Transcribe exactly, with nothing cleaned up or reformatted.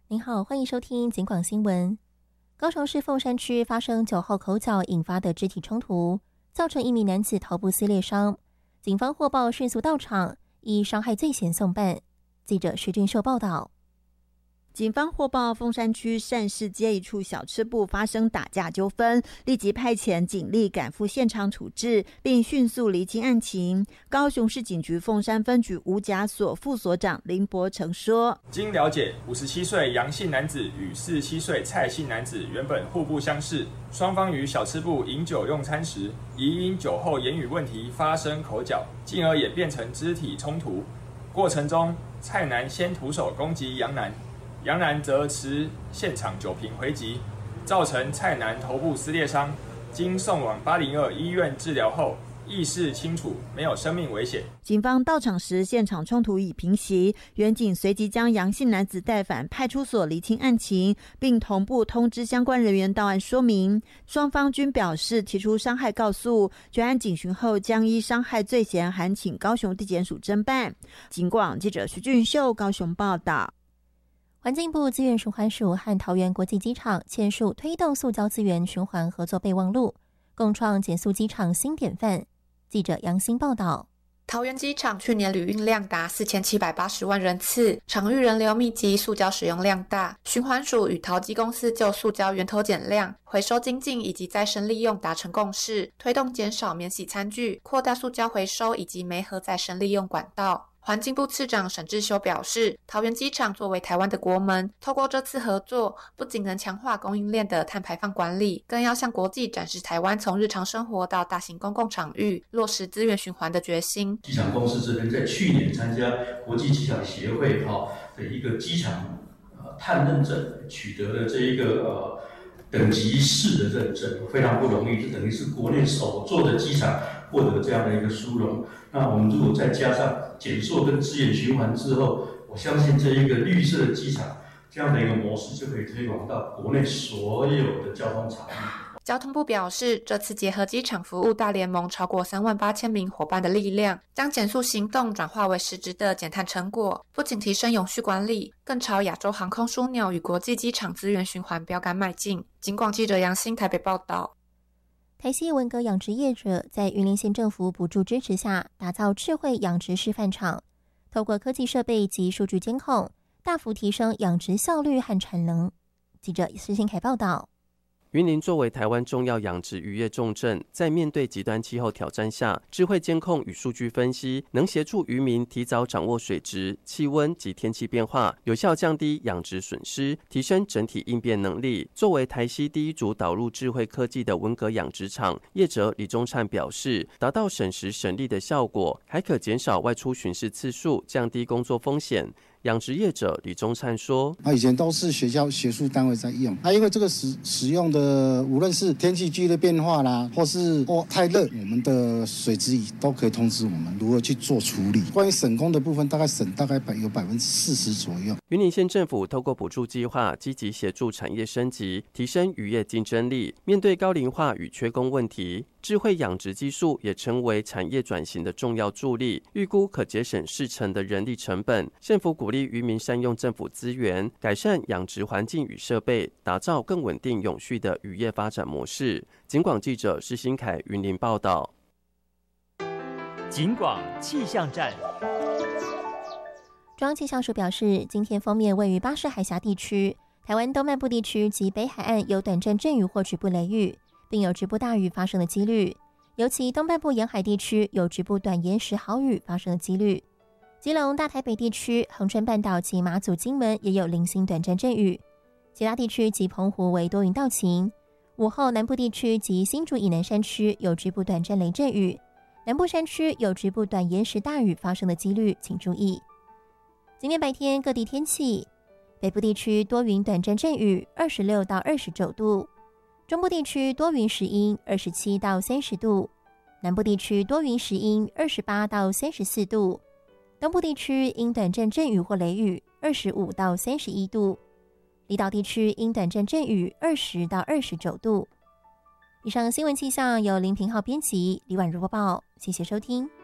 您好，欢迎收听警广新闻。高雄市凤山区发生九号口角引发的肢体冲突，造成一名男子头部撕裂伤。警方获报迅速到场，以伤害罪嫌送办。记者徐俊秀报道。 警方获报凤山区善市街一处小吃部发生打架纠纷，立即派遣警力赶赴现场处置，并迅速厘清案情。高雄市警局凤山分局五甲所副所长林伯成说： 经了解，五十七岁杨姓男子与四十七岁蔡姓男子原本互不相识，双方于小吃部饮酒用餐时，疑因酒后言语问题发生口角，进而演变成肢体冲突。过程中，蔡男先徒手攻击杨男，杨男则持现场酒瓶回击，造成蔡男头部撕裂伤，经送往八零二医院治疗后，意识清楚，没有生命危险。 警方到场时，现场冲突已平息，员警随即将杨姓男子带返派出所厘清案情，并同步通知相关人员到案说明。双方均表示提出伤害告诉，全案警询后将依伤害罪嫌函请高雄地检署侦办。警广记者徐俊秀高雄报道。 环境部资源循环署和桃园国际机场签署推动塑胶资源循环合作备忘录，共创减塑机场新典范。记者杨欣报道。 桃园机场去年旅运量达四千七百八十万人次，场域人流密集，塑胶使用量大。循环署与桃机公司就塑胶源头减量、回收精进以及再生利用达成共识，推动减少免洗餐具，扩大塑胶回收以及媒合再生利用管道。环境部次长沈志修表示，桃园机场作为台湾的国门，透过这次合作，不仅能强化供应链的碳排放管理，更要向国际展示台湾从日常生活到大型公共场域落实资源循环的决心。 机场公司这边在去年参加国际机场协会的一个机场碳认证，取得了这一个呃等级四的认证，非常不容易，这等于是国内首座的机场获得这样的一个殊荣。那我们如果再加上减塑跟资源循环之后，我相信这一个绿色的机场这样的一个模式就可以推广到国内所有的交通场域。 交通部表示，这次结合机场服务大联盟超过三万八千名伙伴的力量，将减塑行动转化为实质的减碳成果，不仅提升永续管理，更朝亚洲航空枢纽与国际机场资源循环标杆迈进。警广记者杨欣台北报道。 台西文革养殖业者在云林县政府补助支持下，打造智慧养殖示范场，透过科技设备及数据监控，大幅提升养殖效率和产能。记者施新凯报道。 云林作为台湾重要养殖渔业重镇，在面对极端气候挑战下，智慧监控与数据分析能协助渔民提早掌握水质、气温及天气变化，有效降低养殖损失，提升整体应变能力。作为台西第一组导入智慧科技的文革养殖场，业者李宗灿表示，达到省时省力的效果，还可减少外出巡视次数，降低工作风险。养殖业者李宗灿说：“ 啊，以前都是学校学术单位在用，啊，因为这个使使用的，无论是天气剧烈变化啦，或是哦太热，我们的水质仪都可以通知我们如何去做处理。关于省工的部分，大概省大概有百分之四十左右。” 云林县政府透过补助计划，积极协助产业升级，提升渔业竞争力。面对高龄化与缺工问题，智慧养殖技术也成为产业转型的重要助力，预估可节省四成的人力成本。县府鼓励渔民善用政府资源，改善养殖环境与设备，打造更稳定永续的渔业发展模式。警广记者施新凯云林报道。 警广气象站。 中央气象署表示，今天锋面位于巴士海峡地区、台湾东半部地区及北海岸有短暂阵雨或局部雷雨，并有局部大雨发生的几率，尤其东半部沿海地区有局部短延时豪雨发生的几率。基隆、大台北地区、恒春半岛及马祖、金门也有零星短暂阵雨，其他地区及澎湖为多云到晴。午后南部地区及新竹以南山区有局部短暂雷阵雨，南部山区有局部短延时大雨发生的几率，请注意。今天白天各地天气，北部地区多云短暂阵雨，二十六到二十九度；中部地区多云时阴，二十七到三十度；南部地区多云时阴，二十八到三十四度；东部地区因短暂阵雨或雷雨，二十五到三十一度；离岛地区因短暂阵雨，二十到二十九度。以上新闻气象由林平浩编辑，李婉如播报，谢谢收听。